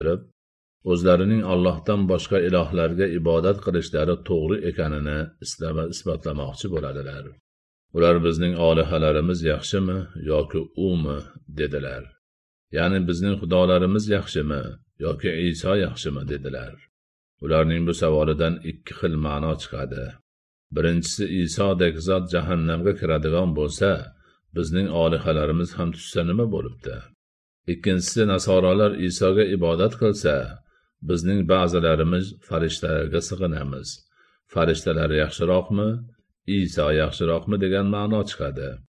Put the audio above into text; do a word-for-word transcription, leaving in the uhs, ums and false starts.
keltirib, o'zlarining Allohdan boshqa ilohlarga ibodat qilishlari to'g'ri ekanini isbotlamoqchi bo'ladilar. Ular bizning olihalarimiz yaxshimi yoki umi dedilar. Ya'ni bizning xudolarimiz yaxshimi yoki Iso yaxshimi dedilar. Ularning bu savolidan ikki xil ma'no chiqadi. Birinchisi, Isodek zot jahannamga kiradigan bo'lsa, bizning olihalarimiz ham tushsa nima bo'libdi? Ikkinchisi, nasoralar Isoga ibodat qilsa, bizning ba'zilarimiz farishtalarga sig'inamiz. Farishtalar yaxshiroqmi, Iso yaxshiroqmi degan ma'no chiqadi.